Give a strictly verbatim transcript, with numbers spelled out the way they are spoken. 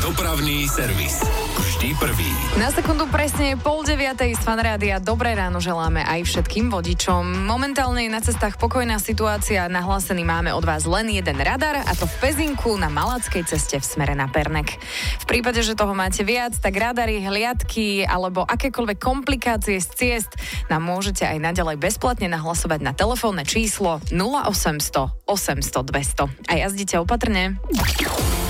Dopravný servis. Vždy prvý. Na sekundu presne pol deviatej z Fan Rádia. Dobré ráno želáme aj všetkým vodičom. Momentálne je na cestách pokojná situácia. Nahlásený máme od vás len jeden radar, a to v Pezinku na Malackej ceste v smere na Pernek. V prípade, že toho máte viac, tak radary, hliadky alebo akékoľvek komplikácie z ciest nám môžete aj naďalej bezplatne nahlasovať na telefónne číslo nula osemsto osemsto dvesto. A jazdite opatrne.